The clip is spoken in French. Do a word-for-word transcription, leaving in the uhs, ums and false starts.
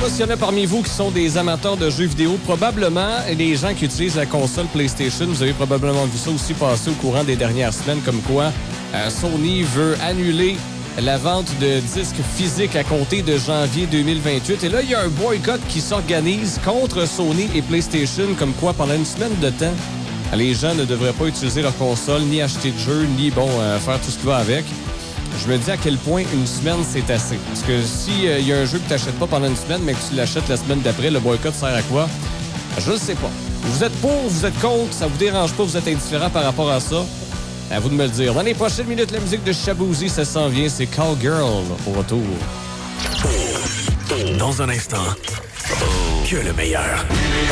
pas s'il y en a parmi vous qui sont des amateurs de jeux vidéo. Probablement, les gens qui utilisent la console PlayStation, vous avez probablement vu ça aussi passer au courant des dernières semaines, comme quoi euh, Sony veut annuler la vente de disques physiques à compter de janvier deux mille vingt-huit. Et là, il y a un boycott qui s'organise contre Sony et PlayStation, comme quoi pendant une semaine de temps, les gens ne devraient pas utiliser leur console, ni acheter de jeux, ni bon euh, faire tout ce qui va avec. Je me dis à quel point une semaine, c'est assez. Parce que s'il euh, y a un jeu que tu n'achètes pas pendant une semaine, mais que tu l'achètes la semaine d'après, le boycott sert à quoi? Je ne sais pas. Vous êtes pour, vous êtes contre, ça vous dérange pas, vous êtes indifférent par rapport à ça? À vous de me le dire. Dans les prochaines minutes, la musique de Shaboozey, ça s'en vient. C'est Cowgirl au retour. Dans un instant, que le meilleur.